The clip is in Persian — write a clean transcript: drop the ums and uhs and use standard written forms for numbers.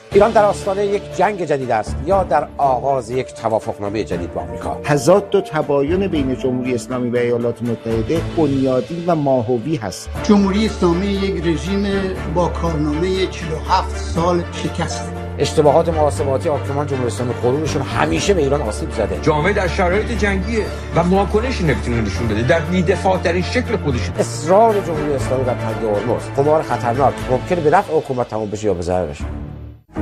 ایران در آستانه یک جنگ جدید است یا در آغاز یک توافقنامه جدید با آمریکا؟ تضاد و تباین بین جمهوری اسلامی و ایالات متحده بنیادی و ماهوی هست. جمهوری اسلامی یک رژیم با کارنامه 47 سال شکسته. اشتباهات محاسباتی حاکمان جمهوری اسلامی قرونشون همیشه به ایران آسیب زده. جامعه در شرایط جنگیه و واکنشی نشون داده در بی‌دفاع ترین شکل خودش. اصرار جمهوری اسلامی بر تنگ هرمز قمار خطرناک ممکنه به نفع حکومت تموم بشه یا به ضرر بشه.